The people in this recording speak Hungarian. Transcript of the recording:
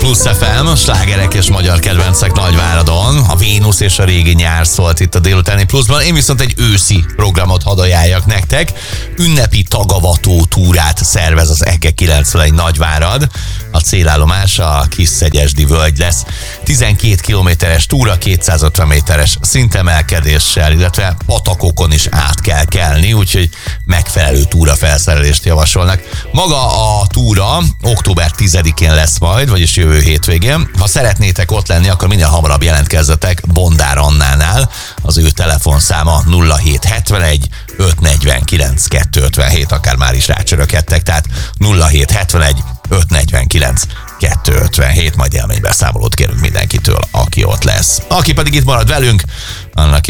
Plusz FM, slágerek és magyar kedvencek Nagyváradon. A Vénusz és a régi nyár szólt itt a délutáni Pluszban. Én viszont egy őszi programot hadd ajánljak nektek. Ünnepi tagavató túrát szervez az Ege 91 Nagyvárad. A célállomás a Kisszegyesdi völgy lesz. 12 kilométeres túra, 250 méteres szintemelkedéssel, illetve patakokon is át kell kelni, úgyhogy megfelelő túrafelszerelést javasolnak. Maga a túra október 10-én lesz majd, vagyis jövő hétvégén. Ha szeretnétek ott lenni, akkor minél hamarabb jelentkezzetek Bondár Annánál. Az ő telefonszáma 0771 549 257, akár már is rácsöröghettek, tehát 0771 549 257, majd élménybeszámolót kérünk mindenkitől, aki ott lesz. Aki pedig itt marad velünk, annak